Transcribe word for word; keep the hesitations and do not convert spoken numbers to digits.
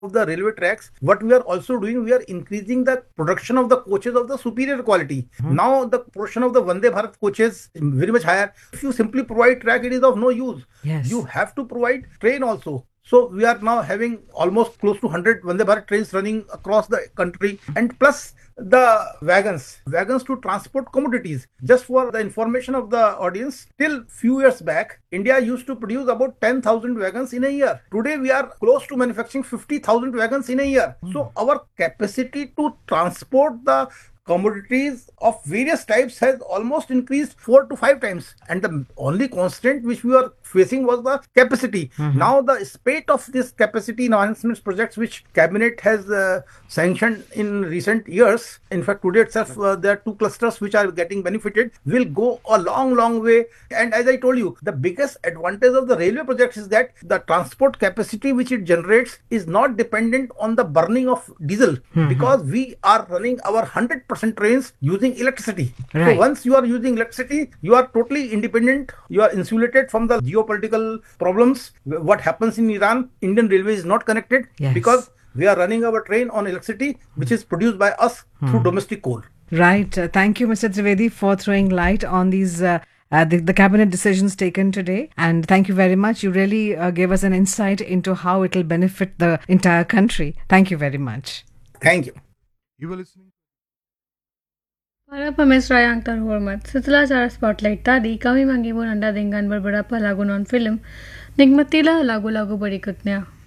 of the railway tracks, what we are also doing, we are increasing the production of the coaches of the superior quality. Mm-hmm. Now the portion of the Vande Bharat coaches is very much higher. If you simply provide track, it is of no use. Yes. You have to provide train also. So we are now having almost close to one hundred Vande Bharat trains running across the country, and plus the wagons, wagons to transport commodities. Just for the information of the audience, till few years back, India used to produce about ten thousand wagons in a year. Today we are close to manufacturing fifty thousand wagons in a year. Mm. So our capacity to transport the commodities of various types has almost increased four to five times, and the only constant which we were facing was the capacity. Mm-hmm. Now the spate of this capacity enhancements projects which cabinet has uh, sanctioned in recent years, in fact today itself uh, there are two clusters which are getting benefited, will go a long long way. And as I told you, the biggest advantage of the railway projects is that the transport capacity which it generates is not dependent on the burning of diesel. Mm-hmm. Because we are running our one hundred percent trains using electricity. Right. So once you are using electricity, you are totally independent, you are insulated from the geopolitical problems. What happens in Iran, Indian Railway is not connected. Yes. Because we are running our train on electricity which is produced by us hmm. through domestic coal. Right. Uh, thank you, Mister Trivedi, for throwing light on these uh, uh, the, the cabinet decisions taken today. And thank you very much. You really uh, gave us an insight into how it will benefit the entire country. Thank you very much. Thank you. You were listening. Para pamesra yang tar hormat. Sitla cara spotlight tadi kami manggibun anda dengan beberapa lagu non film. Nikmatilah lagu-lagu berikutnya.